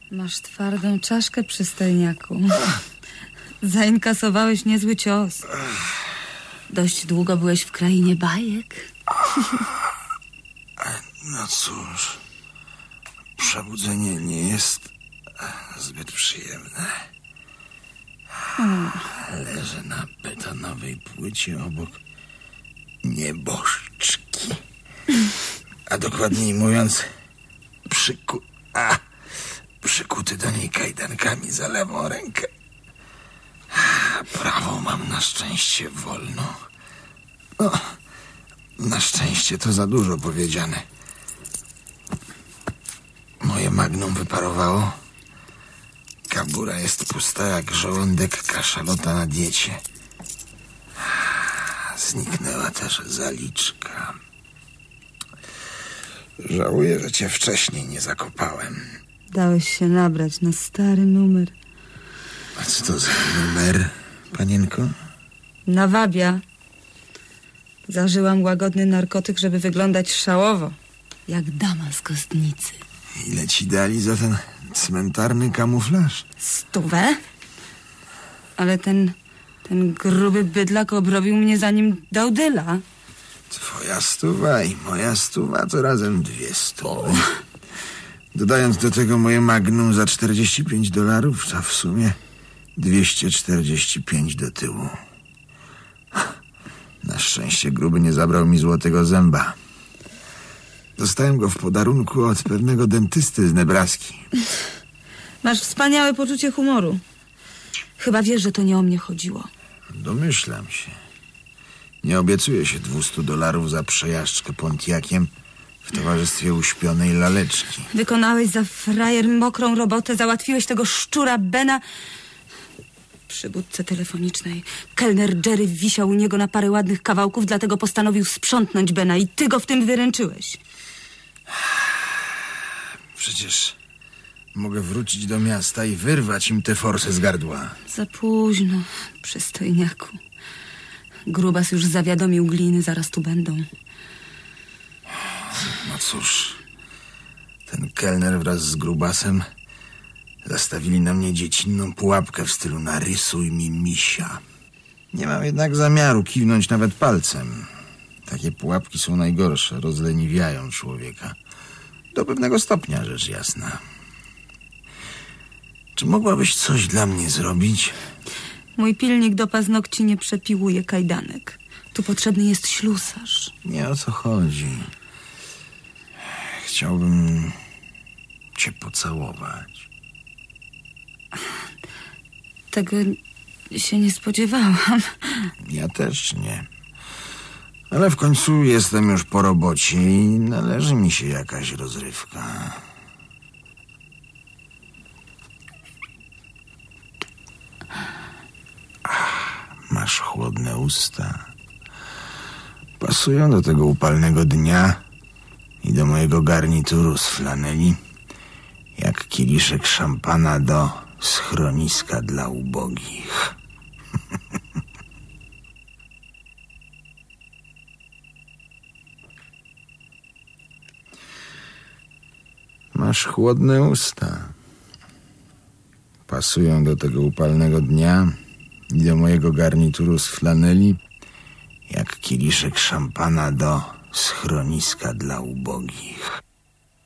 Masz twardą czaszkę, przystojniaku. Zainkasowałeś niezły cios. Dość długo byłeś w krainie bajek. No cóż, przebudzenie nie jest zbyt przyjemne. Leżę na betonowej płycie obok nieboszczki. A dokładniej mówiąc, przykuty do niej kajdankami za lewą rękę. Prawą mam na szczęście wolną. No, na szczęście to za dużo powiedziane. Moje magnum wyparowało. Kabura jest pusta jak żołądek kaszalota na diecie. Zniknęła też zaliczka. Żałuję, że cię wcześniej nie zakopałem. Dałeś się nabrać na stary numer. A co to za numer, panienko? Nawabia. Zażyłam łagodny narkotyk, żeby wyglądać szałowo. Jak dama z kostnicy. Ile ci dali za ten cmentarny kamuflaż? 100? Ale ten gruby bydlak obrobił mnie, zanim dał dyla. Twoja 100 i moja 100 to razem 200. Dodając do tego moje magnum za $45, a w sumie 245 do tyłu. Na szczęście gruby nie zabrał mi złotego zęba. Dostałem go w podarunku od pewnego dentysty z Nebraski. Masz wspaniałe poczucie humoru. Chyba wiesz, że to nie o mnie chodziło. Domyślam się. Nie obiecuję się $200 za przejażdżkę Pontiaciem w towarzystwie uśpionej laleczki. Wykonałeś za frajer mokrą robotę, załatwiłeś tego szczura Bena przy budce telefonicznej. Kelner Jerry wisiał u niego na parę ładnych kawałków, dlatego postanowił sprzątnąć Bena i ty go w tym wyręczyłeś. Przecież mogę wrócić do miasta i wyrwać im tę forsę z gardła. Za późno, przystojniaku. Grubas już zawiadomił Gliny, zaraz tu będą. No cóż, ten kelner wraz z Grubasem zastawili na mnie dziecinną pułapkę w stylu narysuj mi misia. Nie mam jednak zamiaru kiwnąć nawet palcem. Takie pułapki są najgorsze, rozleniwiają człowieka. Do pewnego stopnia, rzecz jasna. Czy mogłabyś coś dla mnie zrobić? Mój pilnik do paznokci nie przepiłuje kajdanek. Tu potrzebny jest ślusarz. Nie o co chodzi. Chciałbym cię pocałować. Tego się nie spodziewałam. Ja też nie. Ale w końcu jestem już po robocie i należy mi się jakaś rozrywka. Masz chłodne usta. Pasują do tego upalnego dnia i do mojego garnituru z flaneli, jak kieliszek szampana do schroniska dla ubogich. Masz chłodne usta. Pasują do tego upalnego dnia i do mojego garnituru z flaneli, jak kieliszek szampana do schroniska dla ubogich.